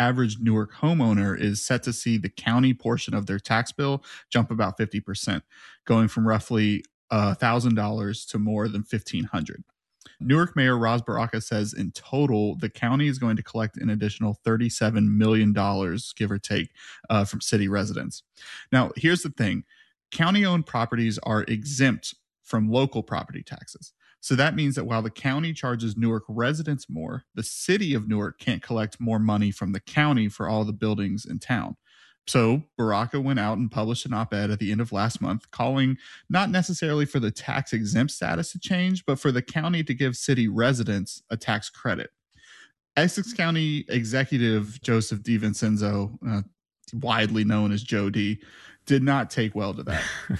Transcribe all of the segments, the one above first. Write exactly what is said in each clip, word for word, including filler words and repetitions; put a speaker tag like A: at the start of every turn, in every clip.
A: average Newark homeowner is set to see the county portion of their tax bill jump about fifty percent, going from roughly one thousand dollars to more than fifteen hundred dollars. Newark Mayor Ras Baraka says in total, the county is going to collect an additional thirty-seven million dollars, give or take, uh, from city residents. Now, here's the thing. County-owned properties are exempt from local property taxes. So that means that while the county charges Newark residents more, the city of Newark can't collect more money from the county for all the buildings in town. So Baraka went out and published an op-ed at the end of last month calling not necessarily for the tax exempt status to change, but for the county to give city residents a tax credit. Essex County Executive Joseph DiVincenzo, uh, widely known as Joe D, did not take well to that.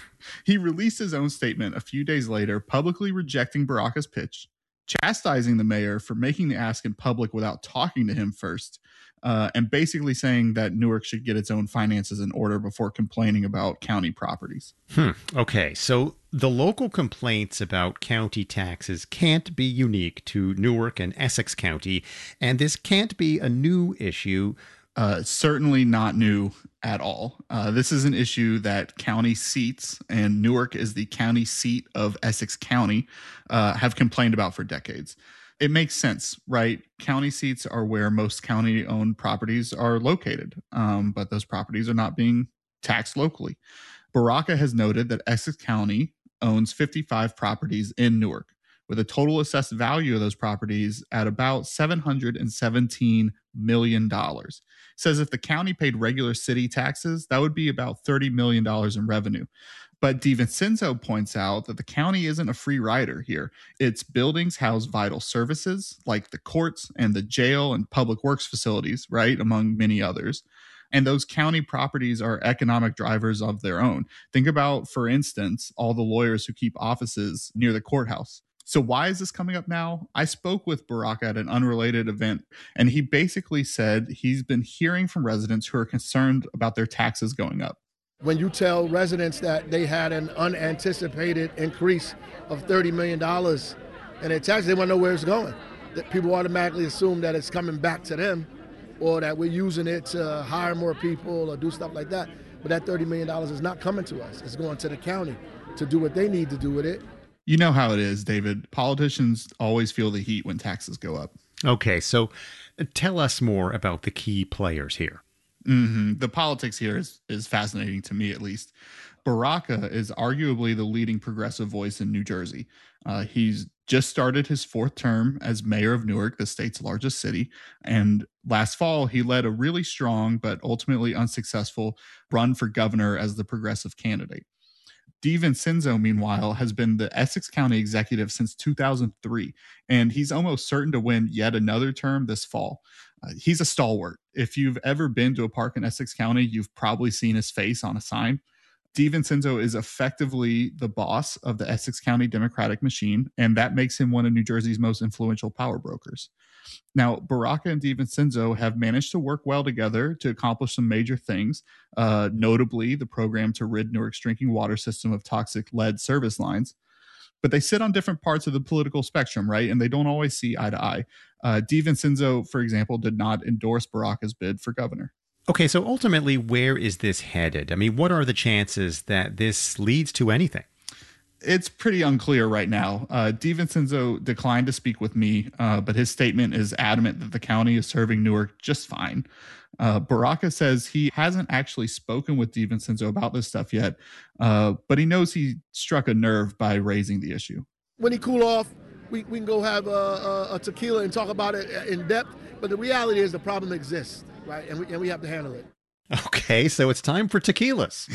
A: He released his own statement a few days later, publicly rejecting Baraka's pitch, chastising the mayor for making the ask in public without talking to him first, uh, and basically saying that Newark should get its own finances in order before complaining about county properties.
B: Hmm. Okay, so the local complaints about county taxes can't be unique to Newark and Essex County, and this can't be a new issue.
A: Uh, certainly not new at all. Uh, this is an issue that county seats, and Newark is the county seat of Essex County, uh, have complained about for decades. It makes sense, right? County seats are where most county-owned properties are located, um, but those properties are not being taxed locally. Baraka has noted that Essex County owns fifty-five properties in Newark, with a total assessed value of those properties at about seven hundred seventeen million dollars. Says if the county paid regular city taxes, that would be about thirty million dollars in revenue. But DiVincenzo points out that the county isn't a free rider here. Its buildings house vital services like the courts and the jail and public works facilities, right, among many others. And those county properties are economic drivers of their own. Think about, for instance, all the lawyers who keep offices near the courthouse. So why is this coming up now? I spoke with Baraka at an unrelated event, and he basically said he's been hearing from residents who are concerned about their taxes going up.
C: When you tell residents that they had an unanticipated increase of thirty million dollars in their taxes, they want to know where it's going. That people automatically assume that it's coming back to them, or that we're using it to hire more people or do stuff like that. But that thirty million dollars is not coming to us. It's going to the county to do what they need to do with it.
A: You know how it is, David. Politicians always feel the heat when taxes go up.
B: Okay, so tell us more about the key players here.
A: Mm-hmm. The politics here is, is fascinating to me, at least. Baraka is arguably the leading progressive voice in New Jersey. Uh, he's just started his fourth term as mayor of Newark, the state's largest city. And last fall, he led a really strong but ultimately unsuccessful run for governor as the progressive candidate. DiVincenzo, meanwhile, has been the Essex County executive since two thousand three, and he's almost certain to win yet another term this fall. Uh, he's a stalwart. If you've ever been to a park in Essex County, you've probably seen his face on a sign. DiVincenzo is effectively the boss of the Essex County Democratic machine, and that makes him one of New Jersey's most influential power brokers. Now, Baraka and DiVincenzo have managed to work well together to accomplish some major things, uh, notably the program to rid Newark's drinking water system of toxic lead service lines. But they sit on different parts of the political spectrum, right? And they don't always see eye to eye. Uh, DiVincenzo, for example, did not endorse Baraka's bid for governor.
B: Okay, so ultimately, where is this headed? I mean, what are the chances that this leads to anything?
A: It's pretty unclear right now. Uh, DiVincenzo declined to speak with me, uh, but his statement is adamant that the county is serving Newark just fine. Uh, Baraka says he hasn't actually spoken with DiVincenzo about this stuff yet, uh, but he knows he struck a nerve by raising the issue.
C: When he cool off, we, we can go have a, a, a tequila and talk about it in depth, but the reality is the problem exists, right? And we, and we have to handle it.
B: Okay, so it's time for tequilas.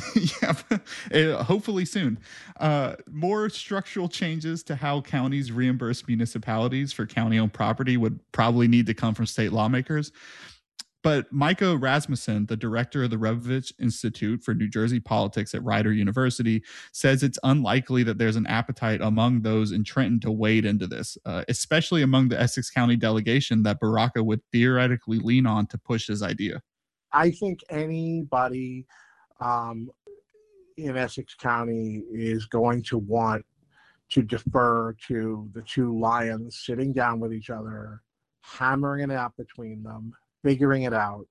A: Yeah, hopefully soon. Uh, more structural changes to how counties reimburse municipalities for county-owned property would probably need to come from state lawmakers. But Micah Rasmussen, the director of the Rebovich Institute for New Jersey Politics at Rider University, says it's unlikely that there's an appetite among those in Trenton to wade into this, uh, especially among the Essex County delegation that Baraka would theoretically lean on to push his idea.
D: I think anybody um, in Essex County is going to want to defer to the two lions sitting down with each other, hammering it out between them, figuring it out,